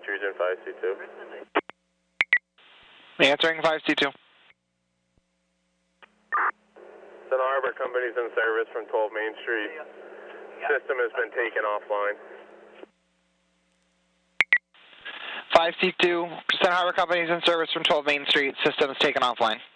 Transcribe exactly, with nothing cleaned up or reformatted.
reach Region five C two. Answering five C two. Center Harbor Company's in service from twelve Main Street. System has been taken offline. five C two, Center Harbor Company's in service from twelve Main Street. System is taken offline.